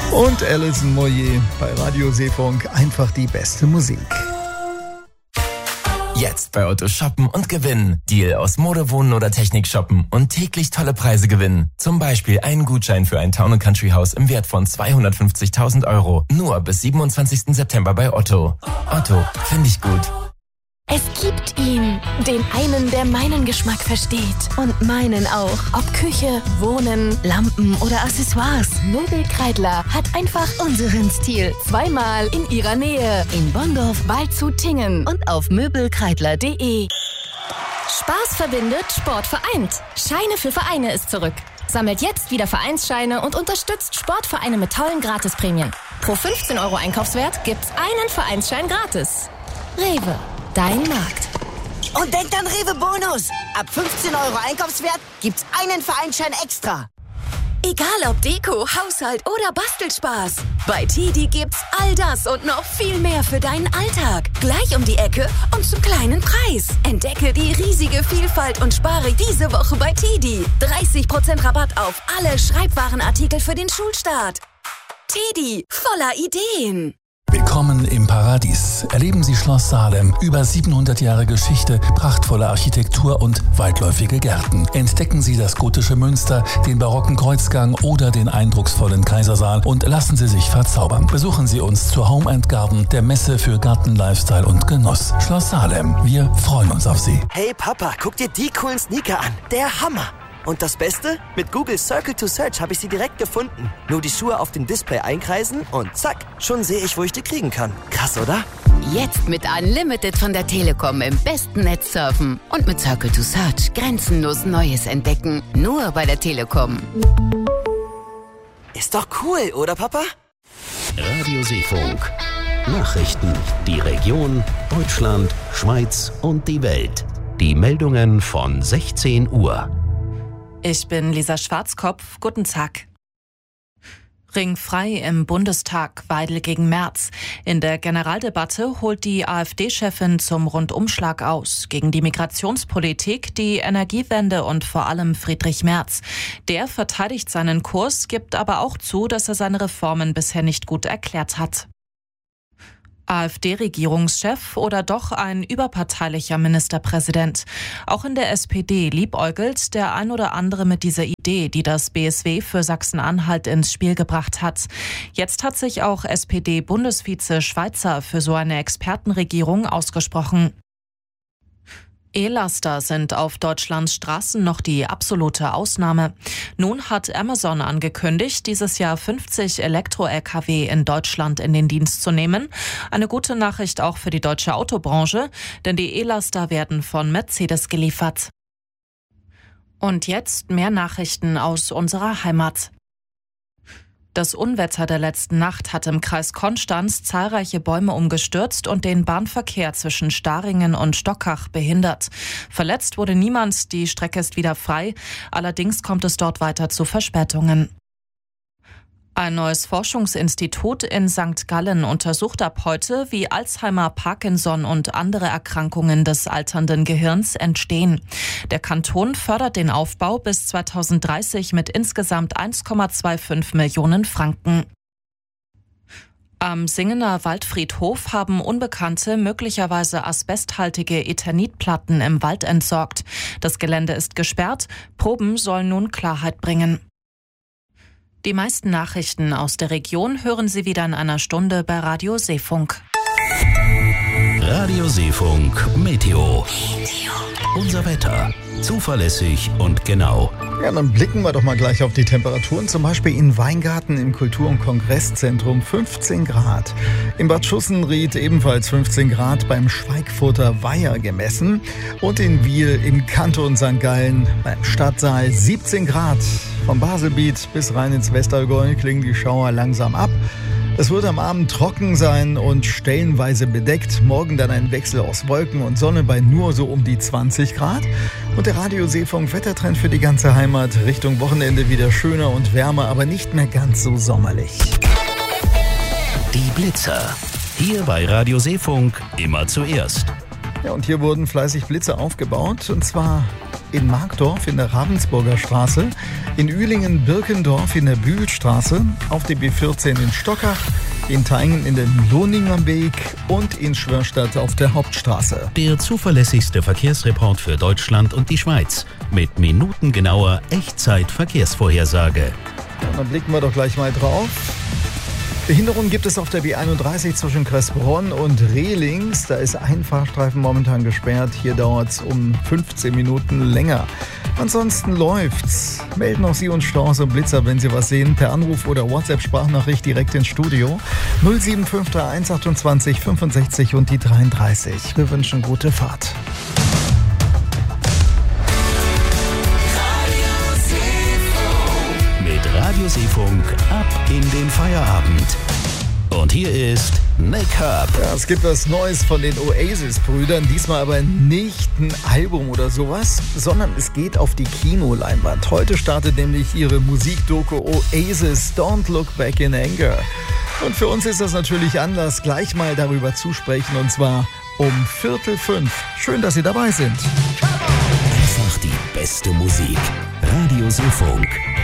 Und Alison Moyet bei Radio Seefunk, einfach die beste Musik. Jetzt bei Otto shoppen und gewinnen. Deal aus Mode, Wohnen oder Technik shoppen und täglich tolle Preise gewinnen. Zum Beispiel einen Gutschein für ein Town & Country Haus im Wert von 250.000 €. Nur bis 27. September bei Otto. Otto, finde ich gut. Es gibt ihn, den einen, der meinen Geschmack versteht und meinen auch. Ob Küche, Wohnen, Lampen oder Accessoires. Möbelkreidler hat einfach unseren Stil. Zweimal in ihrer Nähe. In Bonndorf, Waldshut-Tiengen und auf möbelkreidler.de. Spaß verbindet, Sport vereint. Scheine für Vereine ist zurück. Sammelt jetzt wieder Vereinsscheine und unterstützt Sportvereine mit tollen Gratisprämien. Pro 15 € Einkaufswert gibt's einen Vereinsschein gratis. Rewe. Dein Markt. Und denkt an Rewe Bonus. Ab 15 € Einkaufswert gibt's einen Vereinsschein extra. Egal ob Deko, Haushalt oder Bastelspaß. Bei TEDi gibt's all das und noch viel mehr für deinen Alltag. Gleich um die Ecke und zum kleinen Preis. Entdecke die riesige Vielfalt und spare diese Woche bei TEDi. 30% Rabatt auf alle Schreibwarenartikel für den Schulstart. TEDi, voller Ideen. Willkommen im Paradies. Erleben Sie Schloss Salem. Über 700 Jahre Geschichte, prachtvolle Architektur und weitläufige Gärten. Entdecken Sie das gotische Münster, den barocken Kreuzgang oder den eindrucksvollen Kaisersaal und lassen Sie sich verzaubern. Besuchen Sie uns zur Home & Garden, der Messe für Garten, Lifestyle und Genuss. Schloss Salem. Wir freuen uns auf Sie. Hey Papa, guck dir die coolen Sneaker an. Der Hammer. Und das Beste? Mit Google Circle to Search habe ich sie direkt gefunden. Nur die Schuhe auf dem Display einkreisen und zack, schon sehe ich, wo ich die kriegen kann. Krass, oder? Jetzt mit Unlimited von der Telekom im besten Netz surfen. Und mit Circle to Search grenzenlos Neues entdecken. Nur bei der Telekom. Ist doch cool, oder Papa? Radio Seefunk. Nachrichten. Die Region, Deutschland, Schweiz und die Welt. Die Meldungen von 16 Uhr. Ich bin Lisa Schwarzkopf. Guten Tag. Ringfrei im Bundestag, Weidel gegen Merz. In der Generaldebatte holt die AfD-Chefin zum Rundumschlag aus. Gegen die Migrationspolitik, die Energiewende und vor allem Friedrich Merz. Der verteidigt seinen Kurs, gibt aber auch zu, dass er seine Reformen bisher nicht gut erklärt hat. AfD-Regierungschef oder doch ein überparteilicher Ministerpräsident? Auch in der SPD liebäugelt der ein oder andere mit dieser Idee, die das BSW für Sachsen-Anhalt ins Spiel gebracht hat. Jetzt hat sich auch SPD-Bundesvize Schweizer für so eine Expertenregierung ausgesprochen. E-Laster sind auf Deutschlands Straßen noch die absolute Ausnahme. Nun hat Amazon angekündigt, dieses Jahr 50 Elektro-Lkw in Deutschland in den Dienst zu nehmen. Eine gute Nachricht auch für die deutsche Autobranche, denn die E-Laster werden von Mercedes geliefert. Und jetzt mehr Nachrichten aus unserer Heimat. Das Unwetter der letzten Nacht hat im Kreis Konstanz zahlreiche Bäume umgestürzt und den Bahnverkehr zwischen Staringen und Stockach behindert. Verletzt wurde niemand, die Strecke ist wieder frei. Allerdings kommt es dort weiter zu Verspätungen. Ein neues Forschungsinstitut in St. Gallen untersucht ab heute, wie Alzheimer, Parkinson und andere Erkrankungen des alternden Gehirns entstehen. Der Kanton fördert den Aufbau bis 2030 mit insgesamt 1,25 Millionen Franken. Am Singener Waldfriedhof haben Unbekannte möglicherweise asbesthaltige Eternitplatten im Wald entsorgt. Das Gelände ist gesperrt. Proben sollen nun Klarheit bringen. Die meisten Nachrichten aus der Region hören Sie wieder in einer Stunde bei Radio Seefunk. Radio Seefunk Meteo. Unser Wetter. Zuverlässig und genau. Ja, dann blicken wir doch mal gleich auf die Temperaturen. Zum Beispiel in Weingarten im Kultur- und Kongresszentrum 15 Grad. In Bad Schussenried ebenfalls 15 Grad beim Schweigfurter Weiher gemessen. Und in Wiel im Kanton St. Gallen beim Stadtsaal 17 Grad. Vom Baselbiet bis rein ins Westallgäu klingen die Schauer langsam ab. Es wird am Abend trocken sein und stellenweise bedeckt. Morgen dann ein Wechsel aus Wolken und Sonne bei nur so um die 20 Grad. Und der Radio Seefunk Wettertrend für die ganze Heimat. Richtung Wochenende wieder schöner und wärmer, aber nicht mehr ganz so sommerlich. Die Blitzer. Hier bei Radio Seefunk immer zuerst. Ja, und hier wurden fleißig Blitze aufgebaut. Und zwar in Markdorf in der Ravensburger Straße, in Ühlingen-Birkendorf in der Bühlstraße, auf der B14 in Stockach, in Taingen in den Lohninger Weg und in Schwörstadt auf der Hauptstraße. Der zuverlässigste Verkehrsreport für Deutschland und die Schweiz mit minutengenauer Echtzeit-Verkehrsvorhersage. Ja, dann blicken wir doch gleich mal drauf. Behinderungen gibt es auf der B31 zwischen Kressbronn und Rehlings. Da ist ein Fahrstreifen momentan gesperrt. Hier dauert es um 15 Minuten länger. Ansonsten läuft's. Melden auch Sie uns Staus und Blitzer, wenn Sie was sehen, per Anruf oder WhatsApp-Sprachnachricht direkt ins Studio. 07531 28 65 und die 33. Wir wünschen gute Fahrt. Radio Seefunk ab in den Feierabend. Und hier ist Nick Hub. Ja, es gibt was Neues von den Oasis-Brüdern. Diesmal aber nicht ein Album oder sowas, sondern es geht auf die Kinoleinwand. Heute startet nämlich ihre Musikdoku Oasis Don't Look Back in Anger. Und für uns ist das natürlich Anlass, gleich mal darüber zu sprechen. Und zwar um 4:45. Schön, dass Sie dabei sind. Einfach die beste Musik. Radio Seefunk.